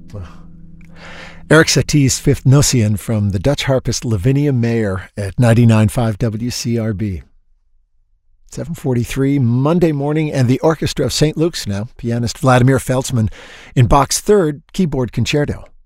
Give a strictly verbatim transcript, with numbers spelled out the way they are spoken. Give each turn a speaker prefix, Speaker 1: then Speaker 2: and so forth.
Speaker 1: Eric Satie's Fifth Nocien from the Dutch harpist Lavinia Mayer at ninety-nine point five W C R B. seven forty-three, Monday morning, and the Orchestra of Saint Luke's now. Pianist Vladimir Feltzman in Bach's Third Keyboard Concerto.